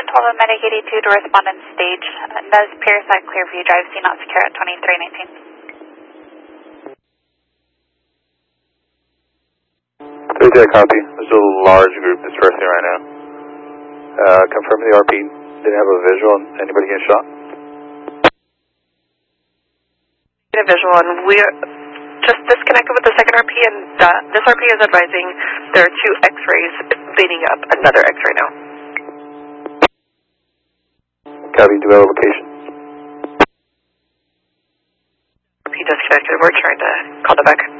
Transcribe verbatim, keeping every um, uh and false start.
twelve and Medic eighty-two to respondent stage. Uh, N E S Pierside Clearview Drive, C not secure at twenty-three nineteen. three J copy. There's a large group dispersing right now. Uh, confirming the R P. Didn't have a visual on anybody getting shot. Get a visual and we're just disconnected with the second R P and uh, this R P is advising there are two X-rays leading up another X-ray now. Copy, do we have a location? R P disconnected, we're trying to call the back.